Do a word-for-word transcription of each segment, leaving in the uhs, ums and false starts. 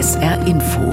S R Info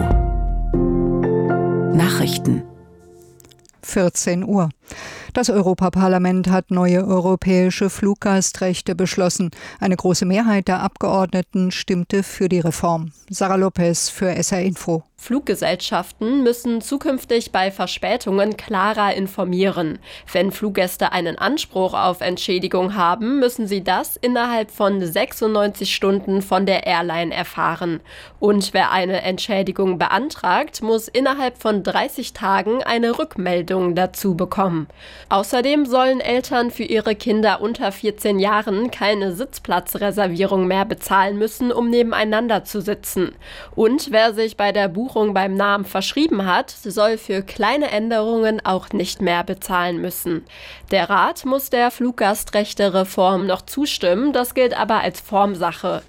Nachrichten vierzehn Uhr. Das Europaparlament hat neue europäische Fluggastrechte beschlossen. Eine große Mehrheit der Abgeordneten stimmte für die Reform. Sarah Lopez für S R Info. Fluggesellschaften müssen zukünftig bei Verspätungen klarer informieren. Wenn Fluggäste einen Anspruch auf Entschädigung haben, müssen sie das innerhalb von sechsundneunzig Stunden von der Airline erfahren. Und wer eine Entschädigung beantragt, muss innerhalb von dreißig Tagen eine Rückmeldung dazu bekommen. Außerdem sollen Eltern für ihre Kinder unter vierzehn Jahren keine Sitzplatzreservierung mehr bezahlen müssen, um nebeneinander zu sitzen. Und wer sich bei der Buchung beim Namen verschrieben hat, soll für kleine Änderungen auch nicht mehr bezahlen müssen. Der Rat muss der Fluggastrechte-Reform noch zustimmen, das gilt aber als Formsache.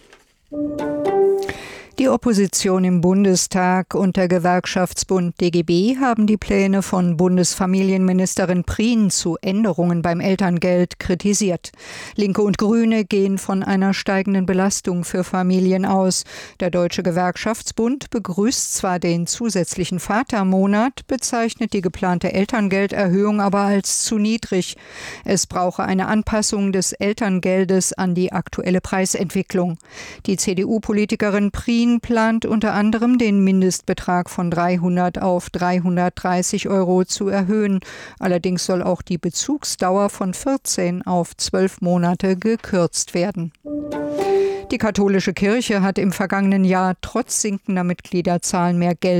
Die Opposition im Bundestag und der Gewerkschaftsbund D G B haben die Pläne von Bundesfamilienministerin Prien zu Änderungen beim Elterngeld kritisiert. Linke und Grüne gehen von einer steigenden Belastung für Familien aus. Der Deutsche Gewerkschaftsbund begrüßt zwar den zusätzlichen Vatermonat, bezeichnet die geplante Elterngelderhöhung aber als zu niedrig. Es brauche eine Anpassung des Elterngeldes an die aktuelle Preisentwicklung. Die C D U-Politikerin Prien plant unter anderem den Mindestbetrag von dreihundert auf dreihundertdreißig Euro zu erhöhen. Allerdings soll auch die Bezugsdauer von vierzehn auf zwölf Monate gekürzt werden. Die katholische Kirche hat im vergangenen Jahr trotz sinkender Mitgliederzahlen mehr Geld